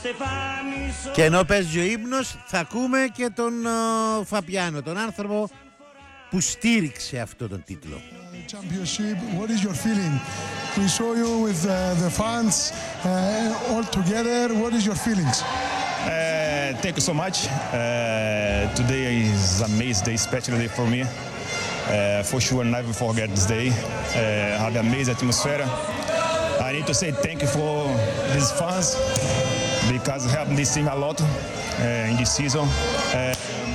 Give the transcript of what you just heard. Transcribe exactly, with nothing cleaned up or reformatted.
Και ενώ παίζει ο ύμνος θα ακούμε και τον uh, Φαπιάνο, τον άνθρωπο που στήριξε αυτό τον τίτλο. Championship, what is your feeling? We saw you with uh, the fans uh, all together. What is your feelings? Uh, thank you so much. Uh, today is an amazing day, especially for me. Uh, for sure, never forget this day. Uh, have an amazing atmosphere. I need to say thank you for these fans because helped this team a lot uh, in this season. Uh,